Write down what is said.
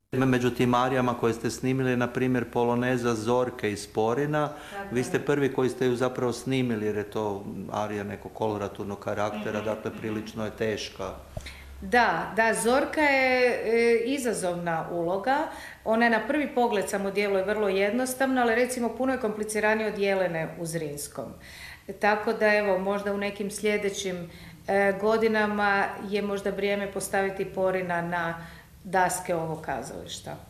Među tim arijama koje ste snimili, na primjer poloneza Zorke iz Porina, vi ste prvi koji ste ju zapravo snimili jer je to arija nekog koloraturnog karaktera, dakle prilično je teška. Da, Zorka je izazovna uloga. Ona je na prvi pogled samo djeluje vrlo jednostavno, ali recimo puno je kompliciranije od Jelene u Zrinskom. Tako da evo, možda u nekim sljedećim godinama je možda vrijeme postaviti Porina na daske ovog kazališta.